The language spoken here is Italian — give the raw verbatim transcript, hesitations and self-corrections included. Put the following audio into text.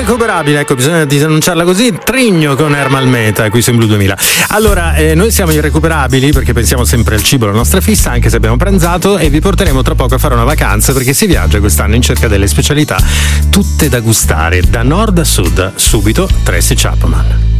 irrecuperabile, ecco, bisogna disannunciarla così. Trigno con Ermal Meta qui su Blu duemila. Allora, eh, noi siamo irrecuperabili perché pensiamo sempre al cibo, la nostra fissa, anche se abbiamo pranzato, e vi porteremo tra poco a fare una vacanza perché si viaggia quest'anno in cerca delle specialità tutte da gustare da nord a sud. Subito Tracy Chapman.